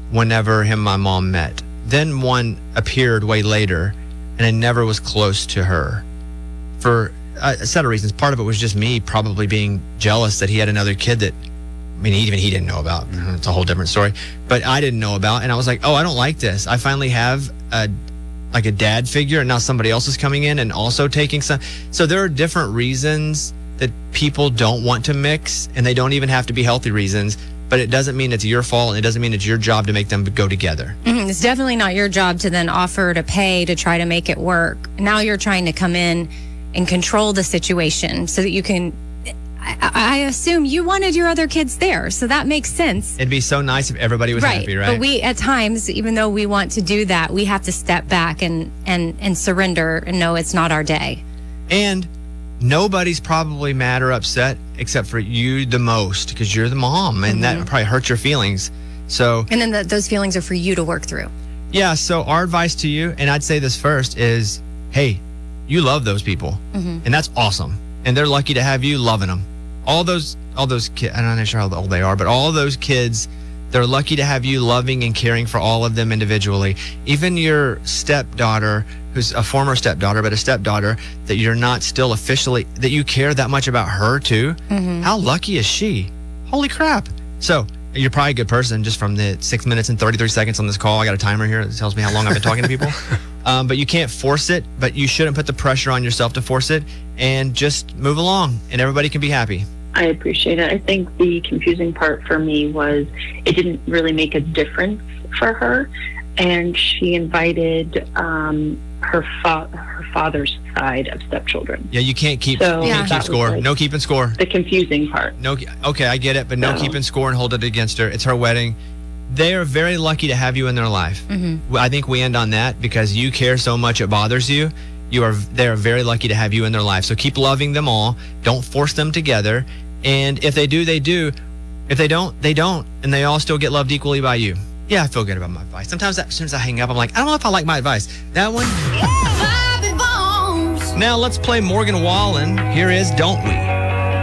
whenever him and my mom met. Then one appeared way later, and I never was close to her for a set of reasons. Part of it was just me probably being jealous that he had another kid that, I mean, even he didn't know about. It's a whole different story. But I didn't know about, and I was like, oh, I don't like this. I finally have a dad figure, and now somebody else is coming in and also taking some. So there are different reasons that people don't want to mix, and they don't even have to be healthy reasons. But it doesn't mean it's your fault, and it doesn't mean it's your job to make them go together. Mm-hmm. It's definitely not your job to then offer to pay to try to make it work. Now you're trying to come in and control the situation so that you can. I assume you wanted your other kids there, so that makes sense. It'd be so nice if everybody was happy, right? But we, at times, even though we want to do that, we have to step back and surrender and know it's not our day. And nobody's probably mad or upset except for you the most, because you're the mom, and that probably hurts your feelings. So, and then those feelings are for you to work through. Yeah, so our advice to you, and I'd say this first, is, hey, you love those people, and that's awesome. And they're lucky to have you loving them. All those kids, I'm not sure how old they are, but all those kids, they're lucky to have you loving and caring for all of them individually. Even your stepdaughter, who's a former stepdaughter, but a stepdaughter that you're not still officially, that you care that much about her too. How lucky is she? Holy crap. So you're probably a good person just from the 6 minutes and 33 seconds on this call. I got a timer here that tells me how long I've been talking to people. But you can't force it, but you shouldn't put the pressure on yourself to force it, and just move along and everybody can be happy. I appreciate it. I think the confusing part for me was it didn't really make a difference for her, and she invited her father's side of stepchildren. Yeah, you can't keep score. Like no keeping score. The confusing part. No, okay, I get it, but no keeping score and hold it against her. It's her wedding. They are very lucky to have you in their life. I think we end on that because you care so much it bothers you. They are very lucky to have you in their life. So keep loving them all. Don't force them together. And if they do, they do. If they don't, they don't. And they all still get loved equally by you. Yeah, I feel good about my advice. Sometimes as soon as I hang up, I'm like, I don't know if I like my advice. That one. Now let's play Morgan Wallen. Here is Don't We?